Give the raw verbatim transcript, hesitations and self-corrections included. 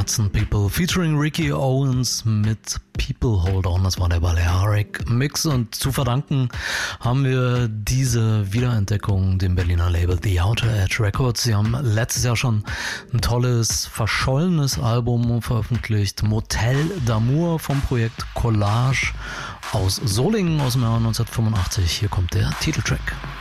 Arts and People featuring Ricky Owens mit People Hold On. Das war der Balearic Mix und zu verdanken haben wir diese Wiederentdeckung dem Berliner Label The Outer Edge Records. Sie haben letztes Jahr schon ein tolles, verschollenes Album veröffentlicht, Motel d'Amour vom Projekt Collage aus Solingen aus dem Jahr neunzehnhundertfünfundachtzig. Hier kommt der Titeltrack.